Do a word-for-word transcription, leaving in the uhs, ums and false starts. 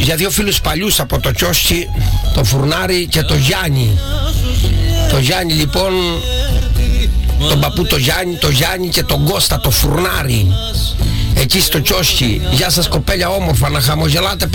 για δύο φίλους παλιούς από το Κιόσκι, το Φουρνάρι και το Γιάννη. Το Γιάννη λοιπόν, τον παππού το Γιάννη, το Γιάννη και τον Κώστα το Φουρνάρι, εκεί στο Κιόσκι. Γεια σας κοπέλια όμορφα, να χαμογελάτε